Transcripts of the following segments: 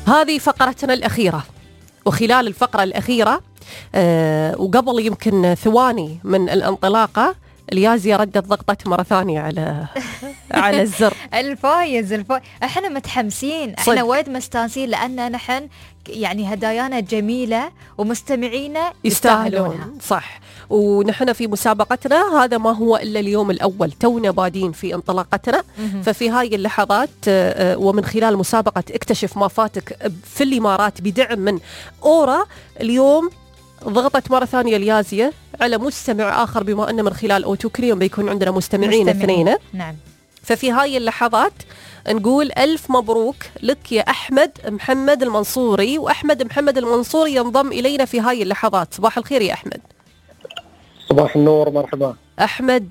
هذه فقرتنا الأخيرة، وخلال الفقرة الأخيرة وقبل يمكن ثواني من الانطلاقة اليازية ردت ضغطت مرة ثانية على الزر. الفايز احنا متحمسين، احنا وايد مستانسين، لأن نحن يعني هدايانا جميلة ومستمعينا يستاهلونها. صح. ونحن في مسابقتنا هذا ما هو إلا اليوم الأول، تونا بادين في انطلاقتنا. ففي هاي اللحظات ومن خلال مسابقة اكتشف ما فاتك في الإمارات بدعم من أورا، اليوم ضغطت مرة ثانية اليازية على مستمع آخر، بما أن من خلال أوتو كل يوم بيكون عندنا مستمعين اثنين. نعم. ففي هاي اللحظات نقول ألف مبروك لك يا أحمد محمد المنصوري، وأحمد محمد المنصوري ينضم إلينا في هاي اللحظات. صباح الخير يا أحمد. صباح النور، مرحبا أحمد.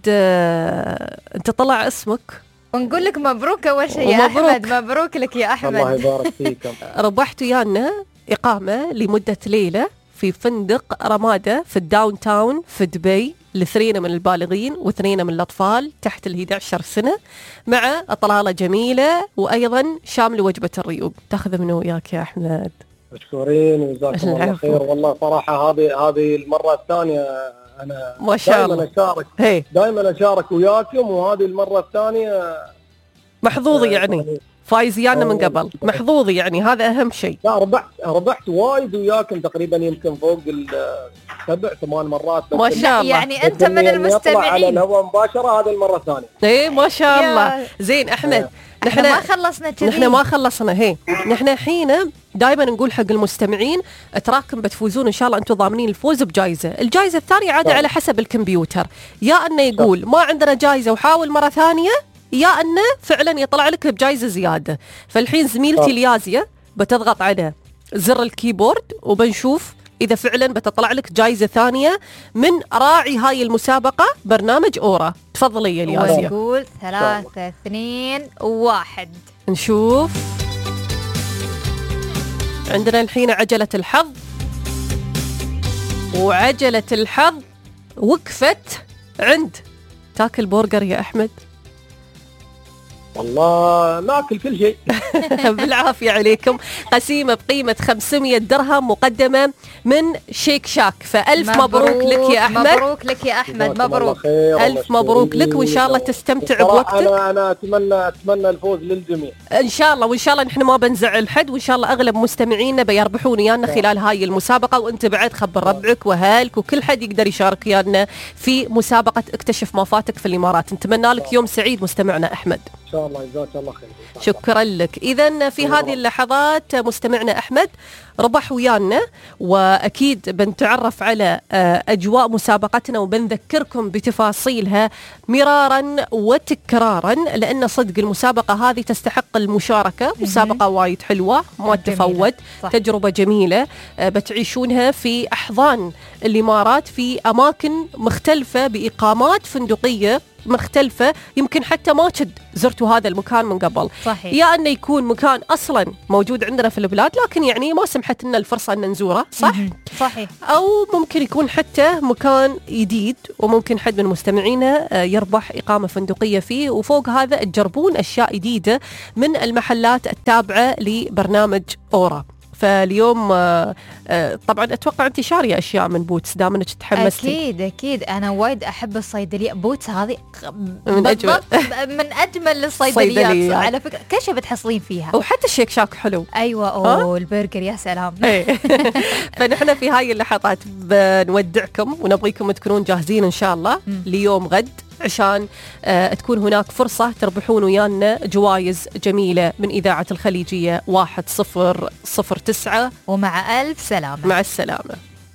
أنت طلع اسمك ونقول لك مبروك أول شيء يا أحمد، مبروك لك يا أحمد. الله يبارك فيكم. ربحت ويانا إقامة لمدة ليلة في فندق رمادة في الداون تاون في دبي ل3 من البالغين و2 من الأطفال تحت 11 سنة، مع أطلالة جميلة وأيضا شامل وجبة الريوق. تاخذ منه وياك يا أحمد. مشكورين وجزاكم الله خير. والله صراحة هذه المرة الثانية أنا ما شاء الله دائما أشارك وياكم، وهذه المرة الثانية محظوظ يعني فايزيانا من قبل، محظوظ يعني هذا أهم شيء. لا ربحت وايد وياكم، تقريبا يمكن فوق 7-8 مرات. ما شاء الله. يعني أنت من المستمعين على الهواء مباشرة هذه المرة الثانية. إيه ما شاء الله. زين أحمد، نحن ما خلصنا كذي. نحن ما خلصنا. نحن الحين دائما نقول حق المستمعين اتراكم بتفوزون ان شاء الله، انتم ضامنين الفوز بجائزه. الجائزه الثانيه عاده على حسب الكمبيوتر، يا انه يقول ما عندنا جائزه وحاول مره ثانيه، يا أنه فعلا يطلع لك بجائزة زيادة. فالحين زميلتي اليازية بتضغط على زر الكيبورد وبنشوف إذا فعلا بتطلع لك جائزة ثانية من راعي هاي المسابقة برنامج أورا. تفضلي يا اليازية. ونقول 3 2 1 نشوف. عندنا الحين عجلة الحظ، وعجلة الحظ وقفت عند تاكل برجر يا أحمد. والله ناكل كل شيء. بالعافية عليكم. قسيمة بقيمة 500 درهم مقدمة من شيك شاك، فألف مبروك لك يا أحمد. مبروك لك يا أحمد، مبروك. ألف مبروك لك، وإن شاء الله تستمتع بوقتك. أنا أتمنى الفوز للجميع إن شاء الله، وإن شاء الله نحن ما بنزعل حد، وإن شاء الله أغلب مستمعينا بيربحون ويانا خلال هاي المسابقة. وأنت بعد خبر ربعك وأهلك وكل حد يقدر يشارك ويانا في مسابقة اكتشف ما فاتك في الإمارات. نتمنى لك يوم سعيد مستمعنا أحمد. إن شاء الله، جزاك الله خير. شكرا لك. إذن في هذه اللحظات مستمعنا أحمد ربح ويانا، وأكيد بنتعرف على أجواء مسابقتنا وبنذكركم بتفاصيلها مرارا وتكرارا، لأن صدق المسابقة هذه تستحق المشاركة. مسابقة وايد حلوة ما تفوت، تجربة جميلة بتعيشونها في أحضان الإمارات في أماكن مختلفة بإقامات فندقية مختلفة، يمكن حتى ما كنت زرتوا هذا المكان من قبل. صحيح. يا أنه يكون مكان أصلا موجود عندنا في البلاد لكن يعني ما سمحت لنا الفرصة أن نزوره، صح؟ صحيح. أو ممكن يكون حتى مكان جديد، وممكن حد من مستمعينا يربح إقامة فندقية فيه. وفوق هذا تجربون أشياء جديدة من المحلات التابعة لبرنامج أورا. فاليوم طبعا اتوقع انت شاريه اشياء من بوتس دام انك تحمستي. اكيد انا وايد احب الصيدليه. بوتس هذه من اجمل الصيدليات على فكره، كل شيء بتحصلين فيها، وحتى الشيك شاك حلو. ايوه البرجر يا سلام. فنحن في هاي اللحظات بنودعكم ونبغيكم تكونون جاهزين ان شاء الله ليوم غد، عشان تكون هناك فرصة تربحون ويانا جوائز جميلة من إذاعة الخليجية 1009. ومع ألف سلامة. مع السلامة.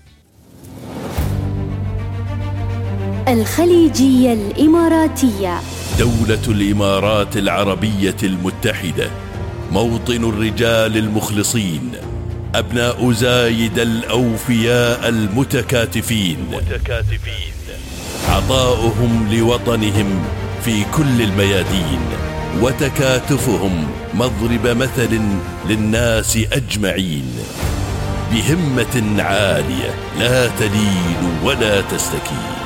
الخليجية الإماراتية، دولة الإمارات العربية المتحدة، موطن الرجال المخلصين، أبناء زايد الأوفياء المتكاتفين، عطاؤهم لوطنهم في كل الميادين، وتكاتفهم مضرب مثل للناس أجمعين، بهمة عالية لا تلين ولا تستكين.